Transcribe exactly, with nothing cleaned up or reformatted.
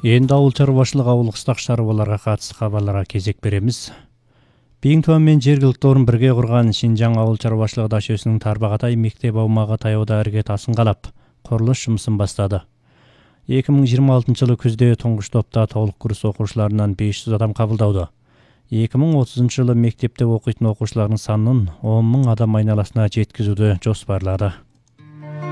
Енді ауыл шаруашылық ауылдық ыстақ шаруаларға қатысты хабарларға кезек береміз. Бейнтуан мен жергілікті орын бірге құрған Шинжаң ауыл шаруашылығы дашесінің Тарбағатай мектеп аумағы таяуда ірге тасын қалап, құрылыс жұмысын бастады. екі мың жиырма алтыншы жылы күзде тұңғыш топта толық курс оқушыларынан бес жүз адам қабылдауды. екі мың отызыншы жылы мектепте оқитын оқушылардың санын он мың адам айналасына жеткізуді жоспарлады.